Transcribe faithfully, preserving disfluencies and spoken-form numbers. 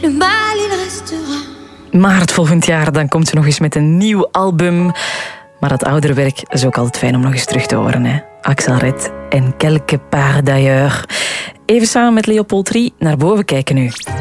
Le mal il restera. Maart volgend jaar, dan komt ze nog eens met een nieuw album. Maar dat oudere werk is ook altijd fijn om nog eens terug te horen. Hè? Axel Red en Quelque part d'ailleurs. Even samen met Leopold Rie naar boven kijken nu.